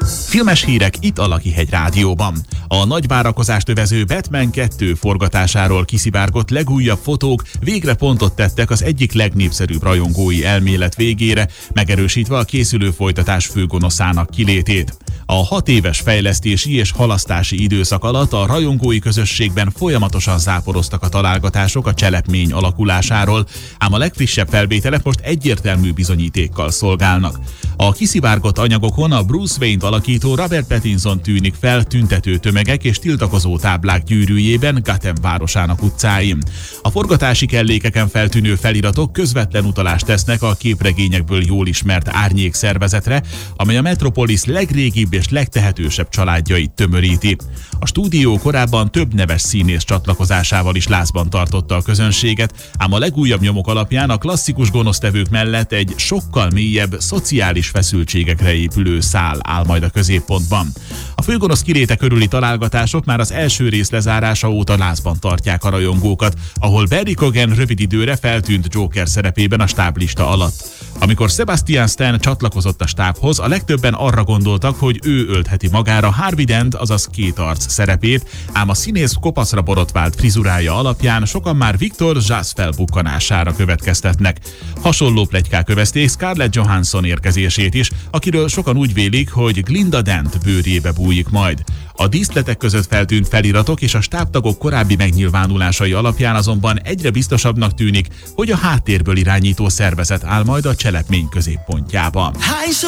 Filmes hírek itt a Lakihegy Rádióban. A nagy várakozást övező Batman 2 forgatásáról kiszivárgott legújabb fotók végre pontot tettek az egyik legnépszerűbb rajongói elmélet végére, megerősítve a készülő folytatás főgonoszának kilétét. A 6 éves fejlesztési és halasztási időszak alatt a rajongói közösségben folyamatosan záporoztak a találgatások a cselekmény alakulásáról, ám a legfrissebb felvételek most egyértelmű bizonyítékkal szolgálnak. A kiszivárgott anyagokon a Bruce Wayne-t alakító Robert Pattinson tűnik fel tüntető tömegek és tiltakozó táblák gyűrűjében Gotham városának utcáin. A forgatási kellékeken feltűnő feliratok közvetlen utalást tesznek a képregényekből jól ismert árnyék szervezetre, amely a Metropolis legrégibb és legtehetősebb családjait tömöríti. A stúdió korábban több neves színész csatlakozásával is lázban tartotta a közönséget, ám a legújabb nyomok alapján a klasszikus gonosztevők mellett egy sokkal mélyebb, szociális feszültségekre épülő szál áll majd a középpontban. A főgonosz kiléte körüli találgatások már az első rész lezárása óta lázban tartják a rajongókat, ahol Barry Keoghan rövid időre feltűnt Joker szerepében a stáblista alatt. Amikor Sebastian Stan csatlakozott a stábhoz, a legtöbben arra gondoltak, hogy ő öltheti magára Harvey Dent, azaz Kétarc szerepét, ám a színész kopaszra borotvált frizurája alapján sokan már Victor Zsasz felbukkanására következtetnek. Hasonló pletykák övezték Scarlett Johansson érkezését is, akiről sokan úgy vélik, hogy Glinda Dent bőrébe bújik majd. A díszletek között feltűnt feliratok és a stábtagok korábbi megnyilvánulásai alapján azonban egyre biztosabbnak tűnik, hogy a háttérből irányító szervezet áll majd a cselekmény középpontjában.